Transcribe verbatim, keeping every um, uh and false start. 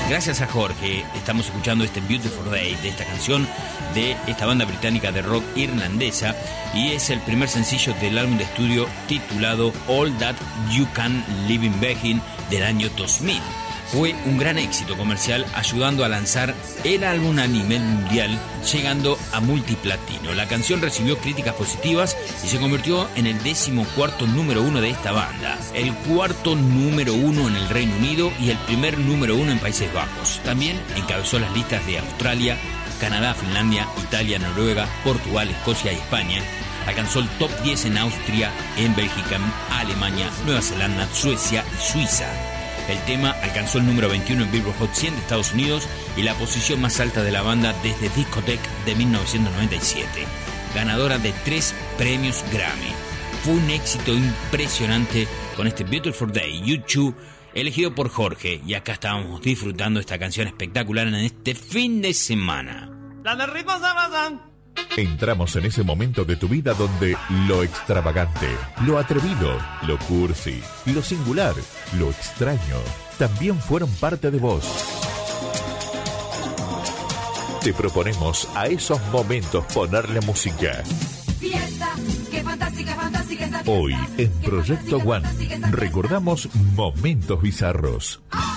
Gracias a Jorge estamos escuchando este Beautiful Day de esta canción de esta banda británica de rock irlandesa, y es el primer sencillo del álbum de estudio titulado All That You Can Live in Begin del año dos mil. Fue un gran éxito comercial, ayudando a lanzar el álbum a nivel mundial, llegando a multiplatino. La canción recibió críticas positivas y se convirtió en el decimocuarto número uno de esta banda, el cuarto número uno en el Reino Unido y el primer número uno en Países Bajos. También encabezó las listas de Australia, Canadá, Finlandia, Italia, Noruega, Portugal, Escocia y España. Alcanzó el top diez en Austria, en Bélgica, Alemania, Nueva Zelanda, Suecia y Suiza. El tema alcanzó el número veintiuno en Billboard Hot cien de Estados Unidos y la posición más alta de la banda desde Discotheque de mil novecientos noventa y siete, ganadora de tres premios Grammy. Fue un éxito impresionante con este Beautiful Day, U dos, elegido por Jorge, y acá estábamos disfrutando esta canción espectacular en este fin de semana. La de ritmos de Bazán. Entramos en ese momento de tu vida donde lo extravagante, lo atrevido, lo cursi, lo singular, lo extraño, también fueron parte de vos. Te proponemos a esos momentos ponerle música. Fiesta, qué fantástica, fantástica esta fiesta. Hoy, en Proyecto One, recordamos momentos bizarros.